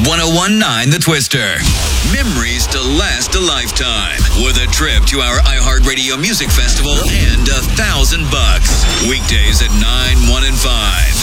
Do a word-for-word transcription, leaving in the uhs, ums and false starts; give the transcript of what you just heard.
one oh one point nine The Twister. Memories to last a lifetime. With a trip to our iHeartRadio Music Festival and a thousand bucks. Weekdays at nine, one, and five.